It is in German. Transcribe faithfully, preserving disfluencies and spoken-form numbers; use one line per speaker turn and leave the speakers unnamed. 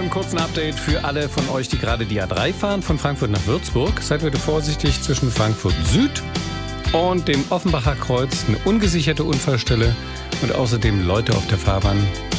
einem kurzen Update für alle von euch, die gerade die A drei fahren, von Frankfurt nach Würzburg. Seid bitte vorsichtig zwischen Frankfurt Süd und dem Offenbacher Kreuz, eine ungesicherte Unfallstelle und außerdem Leute auf der Fahrbahn